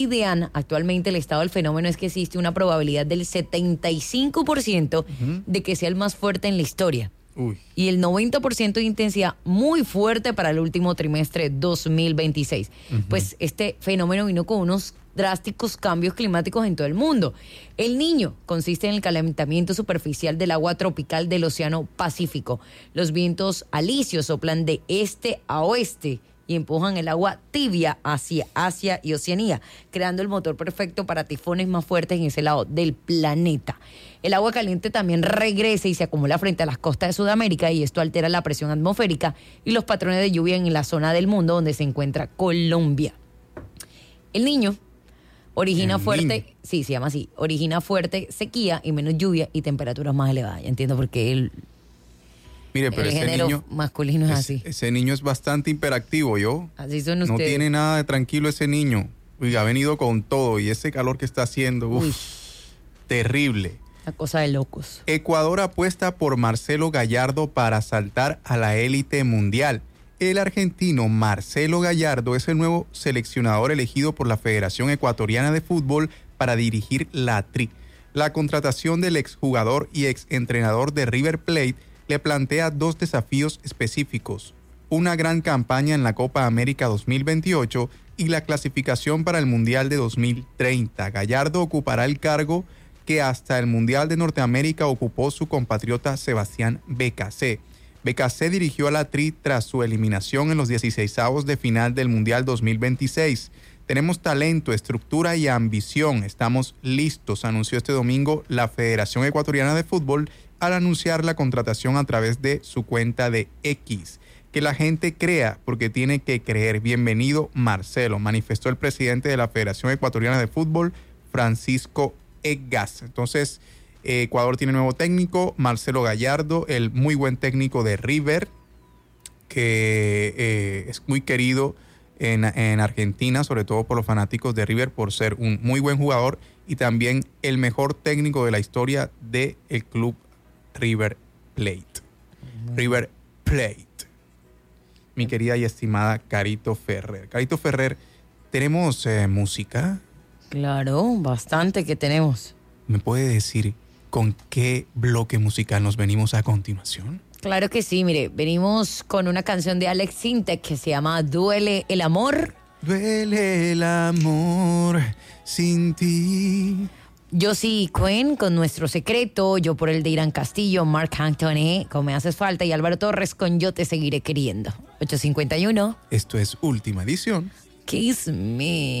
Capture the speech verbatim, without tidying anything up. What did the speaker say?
idean actualmente el estado del fenómeno es que existe una probabilidad del setenta y cinco por ciento uh-huh. de que sea el más fuerte en la historia. Uy. Y el noventa por ciento de intensidad muy fuerte para el último trimestre dos mil veintiséis. Uh-huh. Pues este fenómeno vino con unos drásticos cambios climáticos en todo el mundo. El Niño consiste en el calentamiento superficial del agua tropical del Océano Pacífico. Los vientos alisios soplan de este a oeste y empujan el agua tibia hacia Asia y Oceanía, creando el motor perfecto para tifones más fuertes en ese lado del planeta. El agua caliente también regresa y se acumula frente a las costas de Sudamérica, y esto altera la presión atmosférica y los patrones de lluvia en la zona del mundo donde se encuentra Colombia. El Niño origina el fuerte, niño. sí, se llama así, origina fuerte sequía y menos lluvia y temperaturas más elevadas. Ya entiendo por qué el Mire, pero el ese género niño masculino es, es así. Ese niño es bastante hiperactivo, yo. Así son ustedes. No tiene nada de tranquilo ese niño. Uy, ha venido con todo y ese calor que está haciendo, uf, Uy. terrible. Una cosa de locos. Ecuador apuesta por Marcelo Gallardo para saltar a la élite mundial. El argentino Marcelo Gallardo es el nuevo seleccionador elegido por la Federación Ecuatoriana de Fútbol para dirigir la Tri. La contratación del exjugador y exentrenador de River Plate le plantea dos desafíos específicos: una gran campaña en la Copa América dos mil veintiocho y la clasificación para el Mundial de dos mil treinta. Gallardo ocupará el cargo que hasta el Mundial de Norteamérica ocupó su compatriota Sebastián Becasé. Becasé dirigió a la Tri tras su eliminación en los dieciseisavos de final del Mundial dos mil veintiséis. Tenemos talento, estructura y ambición. Estamos listos, anunció este domingo la Federación Ecuatoriana de Fútbol al anunciar la contratación a través de su cuenta de X. Que la gente crea porque tiene que creer. Bienvenido, Marcelo, manifestó el presidente de la Federación Ecuatoriana de Fútbol, Francisco Egas. Entonces, eh, Ecuador tiene nuevo técnico, Marcelo Gallardo, el muy buen técnico de River, que eh, es muy querido en, en Argentina, sobre todo por los fanáticos de River, por ser un muy buen jugador y también el mejor técnico de la historia del club River Plate. Mm. River Plate. Mi querida y estimada Carito Ferrer. Carito Ferrer, ¿tenemos eh, música? Claro, bastante que tenemos. ¿Me puede decir con qué bloque musical nos venimos a continuación? Claro que sí, mire, venimos con una canción de Alex Sintek que se llama Duele el amor. Duele el amor sin ti. Josie Cuen con Nuestro Secreto, Yo por el de Irán Castillo, Marc Anthony con Me Haces Falta y Álvaro Torres con Yo Te Seguiré Queriendo. ocho cincuenta y uno. Esto es Última Edición. Kiss Me.